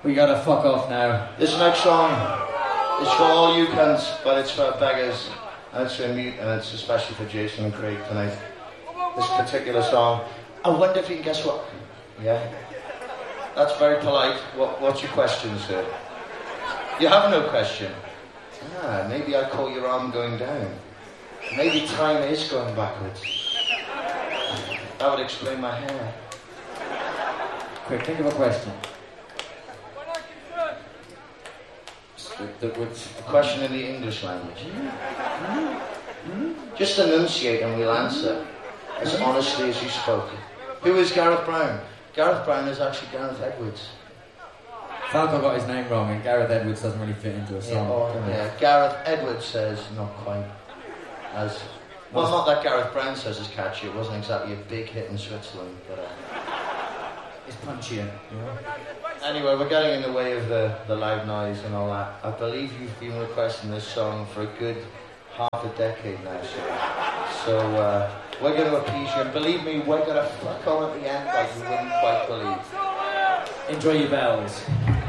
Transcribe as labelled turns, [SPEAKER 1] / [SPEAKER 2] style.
[SPEAKER 1] We gotta fuck off now.
[SPEAKER 2] This next song is for all you cunts, but it's for beggars, and it's for mute, and it's especially for Jason and Craig tonight. This particular song. I wonder if you can guess what. Yeah? That's very polite. What's your question, sir? You have no question. Maybe I caught your arm going down. Maybe time is going backwards. That would explain my hair.
[SPEAKER 1] Quick, think of a question.
[SPEAKER 2] A question in the English language. Just enunciate and we'll answer as honestly as you spoke. Who is Gareth Brown? Gareth Brown is actually Gareth Edwards.
[SPEAKER 1] Falco got his name wrong, and Gareth Edwards doesn't really fit into a song.
[SPEAKER 2] Gareth Edwards says not quite as... Well, not that Gareth Brown says is catchy. It wasn't exactly a big hit in Switzerland, but...
[SPEAKER 1] It's punchier. Yeah.
[SPEAKER 2] Anyway, we're getting in the way of the loud noise and all that. I believe you've been requesting this song for a good half a decade now, sir. So, we're going to appease you. And believe me, we're going to fuck on at the end like you wouldn't quite believe.
[SPEAKER 1] Enjoy your bells.